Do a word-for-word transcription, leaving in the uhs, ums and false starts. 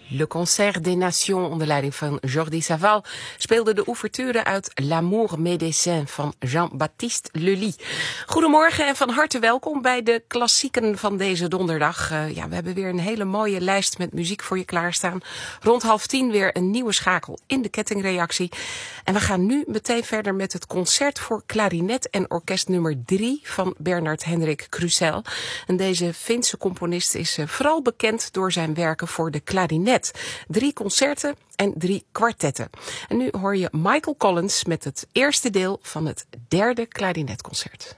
Le Concert des Nations onder leiding van Jordi Savall speelde de ouverture uit L'Amour Médecin van Jean-Baptiste Lully. Goedemorgen en van harte welkom bij de klassieken van deze donderdag. Uh, ja, we hebben weer een hele mooie lijst met muziek voor je klaarstaan. Rond half tien weer een nieuwe schakel in de kettingreactie. En we gaan nu meteen verder met het concert voor klarinet en orkest nummer drie van Bernard Henrik Krusell. En deze Finse componist is uh, vooral bekend door zijn werken voor de klarinet. Drie concerten en drie kwartetten. En nu hoor je Michael Collins met het eerste deel van het derde klarinetconcert.